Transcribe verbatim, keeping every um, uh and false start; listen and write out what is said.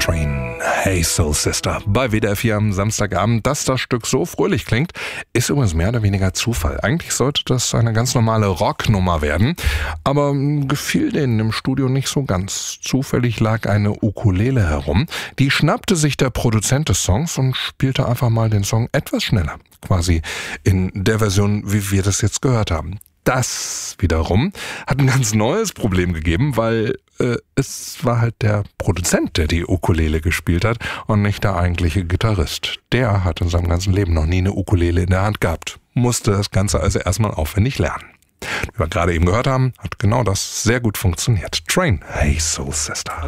Train, Hey Soul Sister. Bei W D R vier am Samstagabend, dass das Stück so fröhlich klingt, ist übrigens mehr oder weniger Zufall. Eigentlich sollte das eine ganz normale Rocknummer werden, aber gefiel denen im Studio nicht so ganz. Zufällig lag eine Ukulele herum. Die schnappte sich der Produzent des Songs und spielte einfach mal den Song etwas schneller. Quasi in der Version, wie wir das jetzt gehört haben. Das wiederum hat ein ganz neues Problem gegeben, weil äh, es war halt der Produzent, der die Ukulele gespielt hat und nicht der eigentliche Gitarrist. Der hat in seinem ganzen Leben noch nie eine Ukulele in der Hand gehabt. Musste das Ganze also erstmal aufwendig lernen. Wie wir gerade eben gehört haben, hat genau das sehr gut funktioniert. Train, Hey Soul Sister.